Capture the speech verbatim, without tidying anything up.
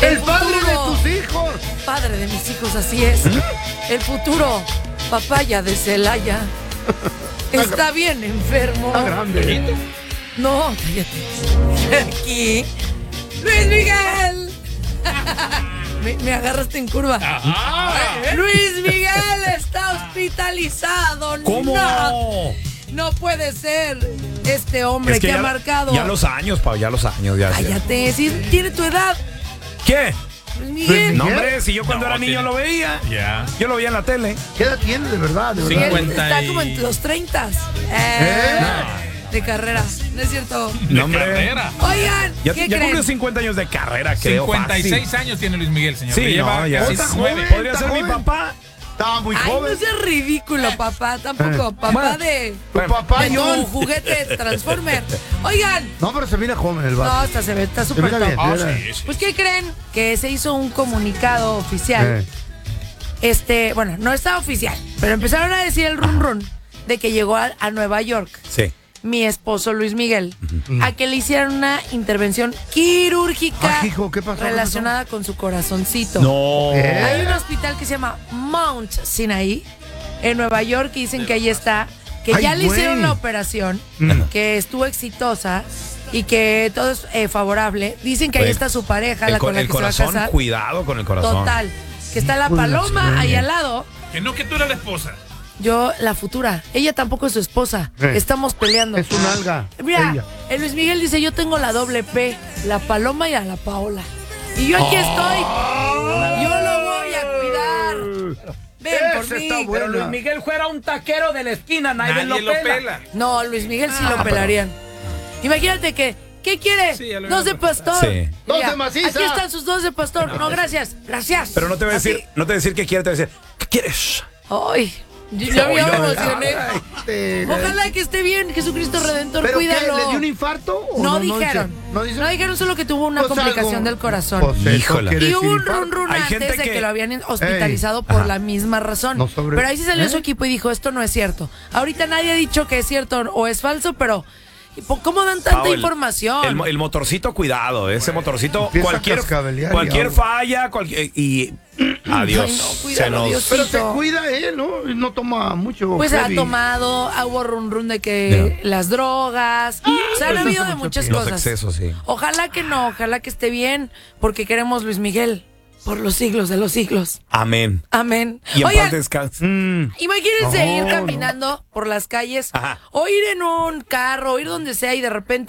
El, el padre futuro, de tus hijos. Padre de mis hijos, así es. El futuro papaya de Celaya está bien enfermo. Está grande. No, cállate. Aquí. Luis Miguel. Me, me agarraste en curva. Ajá. Luis Miguel está hospitalizado. ¿Cómo? No, no puede ser. Este hombre es que, que ya, ha marcado. Ya los años, Pau, ya los años. Ya, cállate, si tiene tu edad. ¿Qué? Luis Miguel. No, hombre, si yo cuando no, era niño tiene... lo veía. Yeah. Yo lo veía en la tele. ¿Qué edad tiene de verdad? De verdad? cincuenta y... Está como en los treinta. Eh, ¿Eh? No. De carrera, ¿no es cierto? No, hombre. De carrera. Oigan, ya, ¿qué ya creen? cumplió cincuenta años de carrera, creo. cincuenta y seis años tiene Luis Miguel, señor. Sí, no, ya. Está joven, podría está ser joven. mi papá. Estaba muy Ay, joven. No seas ridículo, papá. Tampoco. Eh. Papá bueno, de, bueno, papá de tu John. juguete Transformer. Oigan. No, pero se viene joven el vato. No, hasta se ve, está súper top. Bien, oh, sí, sí. Pues, ¿qué creen? Que se hizo un comunicado oficial. Eh. Este, bueno, no está oficial, pero empezaron a decir el run run de que llegó a, a Nueva York. Sí. Mi esposo Luis Miguel, uh-huh. a que le hicieran una intervención quirúrgica ah, hijo, ¿qué pasó, relacionada qué pasó? con su corazoncito. No. ¿Eh? Hay un hospital que se llama Mount Sinai en Nueva York y dicen que ahí está, que Ay, ya le güey. hicieron la operación, mm. que estuvo exitosa y que todo es eh, favorable. Dicen que ahí Pues, está su pareja, el, la con la el que corazón, se va a casar. Cuidado con el corazón. Total. Que está la paloma ahí al lado. Que no, que tú eres la esposa. Yo, la futura. Ella tampoco es su esposa. Eh. Estamos peleando. Es un alga. Mira, ella. el Luis Miguel dice, yo tengo la doble P, la Paloma y a la Paola. Y yo aquí estoy. Yo lo voy a cuidar. Ven por Esa mí. está buena. Pero Luis Miguel fuera un taquero de la esquina, nadie, Nadie lo, lo pela. pela. No, Luis Miguel sí lo pelarían. Imagínate que, ¿qué quiere? Sí, ya lo dos de habíamos pastor. Sí. Dos Mira, de maciza. aquí están sus dos de pastor. No, gracias. Gracias. Pero no te voy a Así. decir, no te voy a decir qué quiere, te voy a decir, ¿qué quieres? Ay, yo, yo Ay, ya me no, emocioné. Ay, te- Ojalá que esté bien, Jesucristo Redentor, ¿Pero cuídalo. qué? ¿Le dio un infarto? O No, no, dijeron. No, dice? No dijeron solo que tuvo una Pues complicación algo. del corazón. Pues eso Híjole. quiere Y hubo decir un infarto. run run Hay antes gente de que... que- lo habían hospitalizado Ey, por ajá. la misma razón. No sobre- Pero ahí sí salió ¿Eh? su equipo y dijo, esto no es cierto. Ahorita nadie ha dicho que es cierto o es falso, pero ¿cómo dan tanta Pau, el- información? El, el motorcito, cuidado, ese motorcito, Empieza a cualquier, cascabelear y cualquier agua. falla, cualquier, y adiós. Ay, no, cuídalo, se nos... Dios. Pero se Tito. cuida él, ¿no? No toma mucho. Pues heavy. ha tomado, hubo run run de que Ya. las drogas, o sea, han Pues habido eso de mucho muchas tiempo. Los cosas. excesos, sí. Ojalá que no, ojalá que esté bien, porque queremos Luis Miguel por los siglos de los siglos. Amén. Amén. Y en Oigan, paz descanse. Mm. imagínense No, ir no. caminando por las calles, Ajá. o ir en un carro, o ir donde sea y de repente